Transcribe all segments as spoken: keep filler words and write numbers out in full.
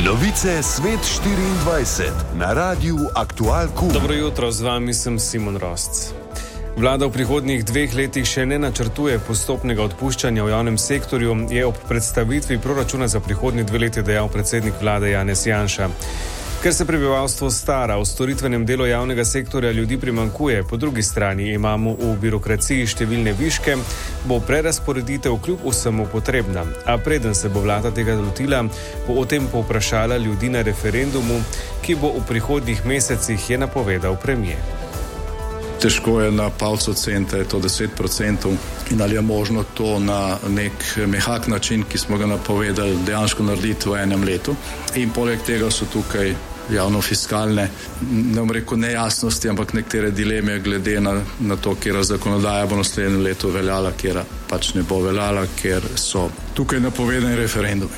Novice Svet štiriindvajset na Radiu Aktual Q. Dobro jutro, z vami sem Simon Rosc. Vlada v prihodnjih dveh letih še ne načrtuje postopnega odpuščanja v javnem sektorju, je ob predstavitvi proračuna za prihodnji dve leti dejal predsednik vlade Janez Janša. Ker se prebivalstvo stara, v storitvenem delu javnega sektorja ljudi primanjkuje, po drugi strani imamo v birokraciji številne viške, bo prerazporeditev kljub vsemu potrebna. A preden se bo vlada tega lotila, bo o tem povprašala ljudi na referendumu, ki bo v prihodnjih mesecih, je napovedal premier. Težko je na palcu oceniti, je to deset procentov in ali je možno to na nek mehak način, ki smo ga napovedali, dejansko narediti v enem letu. In poleg tega so tukaj javno-fiskalne, ne bom rekel nejasnosti, ampak nekatere dileme glede na, na to, kjera zakonodaja bo naslednje leto veljala, kjera pač ne bo veljala, ker so tukaj napovedani referendumi.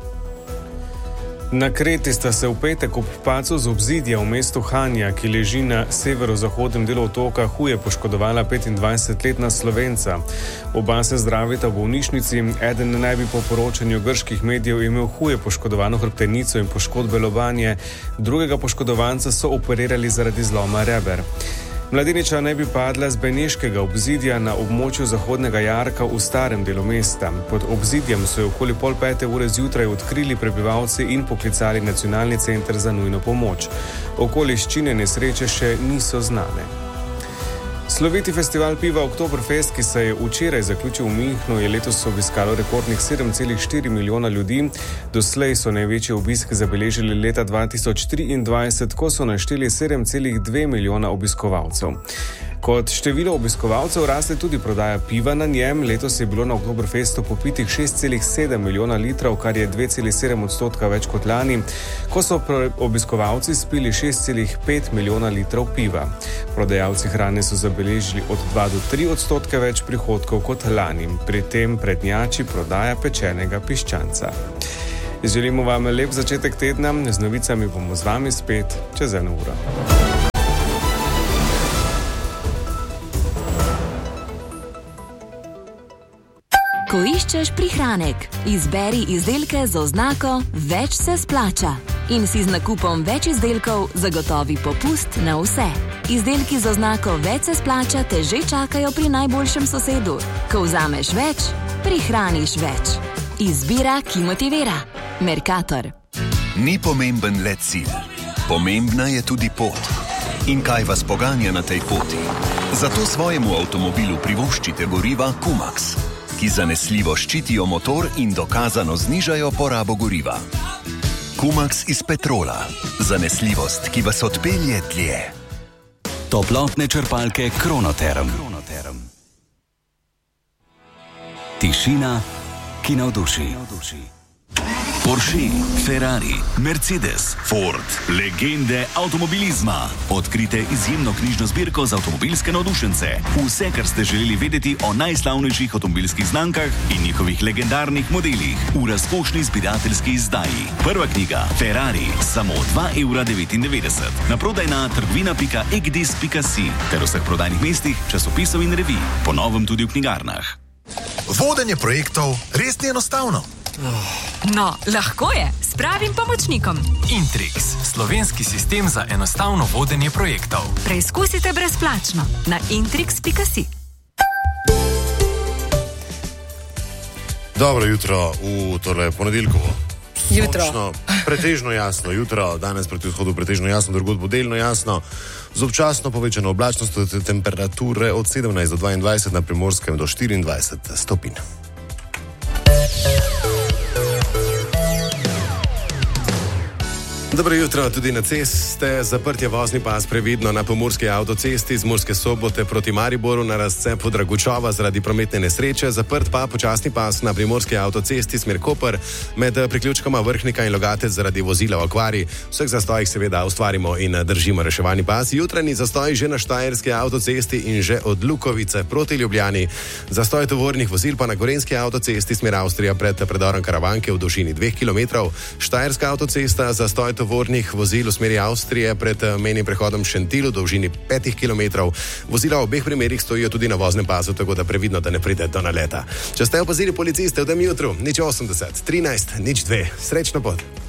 Na Kreti sta se v petek ob padcu z obzidja v mestu Hanja, ki leži na severozahodnem delu otoka, huje poškodovala petindvajsetletna Slovenca. Oba se zdravita v bolnišnici, eden naj bi po poročanju grških medijev imel huje poškodovano hrbtenico in poškodbe lobanje, drugega poškodovanca so operirali zaradi zloma reber. Mladeniča naj bi padla z beneškega obzidja na območju Zahodnega jarka v starem delu mesta. Pod obzidjem so jo okoli pol pete ure zjutraj odkrili prebivalci in poklicali nacionalni center za nujno pomoč. Okoliščine nesreče še niso znane. Sloviti festival piva Oktoberfest, ki se je včeraj zaključil v Münchnu, je letos obiskalo rekordnih sedem celih štiri milijona ljudi. Doslej so največji obisk zabeležili leta dva tisoč triindvajset, ko so našteli sedem celih dve milijona obiskovalcev. Kot število obiskovalcev raste tudi prodaja piva na njem. Letos je bilo na Oktoberfestu popitih šest celih sedem milijona litrov, kar je dve celih sedem odstotka več kot lani, ko so obiskovalci spili šest celih pet milijona litrov piva. Prodajalci hrane so zabeležili od dva do tri odstotke več prihodkov kot lani. Pri tem prednjači prodaja pečenega piščanca. Želimo vam lep začetek tedna, z novicami bomo z vami spet čez eno uro. Ko iščeš prihranek, izberi izdelke z oznako Več se splača in si z nakupom več izdelkov zagotovi popust na vse. Izdelki z oznako Več se splača te že čakajo pri najboljšem sosedu. Ko vzameš več, prihraniš več. Izbira, ki motivira. Mercator. Ni pomemben le cilj. Pomembna je tudi pot. In kaj vas poganja na tej poti? Zato svojemu avtomobilu privoščite goriva Kumax, ki zanesljivo ščitijo motor in dokazano znižajo porabo goriva. Kumax iz petrola. Zanesljivost, ki vas odpelje dlje. Toplotne črpalke Kronoterm. Tišina, ki navduši. Porsche, Ferrari, Mercedes, Ford, legende avtomobilizma. Odkrite izjemno knjižno zbirko za avtomobilske navdušence. Vse, kar ste želeli vedeti o najslavnejših avtomobilskih znamkah in njihovih legendarnih modelih v razkošni zbirateljski izdaji. Prva knjiga Ferrari, samo dva evra devetindevetdeset. Naprodaj na trgovina pika egdis pika si ter vseh prodajnih mestih, časopisov in revij. Po novem tudi v knjigarnah. Vodenje projektov res ni enostavno. No, lahko je, s pravim pomočnikom. Intrix, slovenski sistem za enostavno vodenje projektov. Preizkusite brezplačno na intrix pika si. Dobro jutro v tole ponedeljkovo. Jutro. Sončno, pretežno jasno jutro, danes proti vzhodu pretežno jasno, drugod bo delno jasno, z občasno povečano oblačnostjo temperature od sedemnajst do dvaindvajset, na Primorskem do štiriindvajset stopinj. Dobro jutro tudi na ceste. Zaprt je vozni pas previdno na pomurski avtocesti z Murske Sobote proti Mariboru na razcepu Dragučova zaradi prometne nesreče. Zaprt pa počasni pas na primorski avtocesti smer Koper med priključkoma Vrhnika in Logatec zaradi vozila v okvari. Vseh zastojih seveda ustvarimo in držimo reševani pas. Jutranji zastoj že na Štajerski avtocesti in že od Lukovice proti Ljubljani. Zastoj tovornih vozil pa na Gorenjski avtocesti smer Avstrija pred predorom Karavanke v dolžini dveh kilometrov. Štajerska avtocesta zastoj tovornih vozil v smeri Avstrije pred mejnim prehodom Šentil v dolžini petih kilometrov. Vozila v obeh primerih stojijo tudi na voznem pasu, tako da previdno, da ne pride do naleta. Če ste opazili policiste v tem jutru, nič osemdeset, trinajst, nič dve. Srečno pot.